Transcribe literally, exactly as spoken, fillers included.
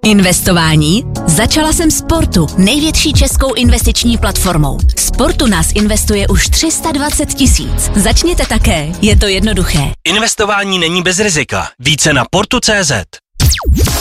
Investování? Začala jsem Sportu, největší českou investiční platformou. Sportu nás investuje už tři sta dvacet tisíc. Začněte také, je to jednoduché. Investování není bez rizika. Více na sportu tečka cé zet.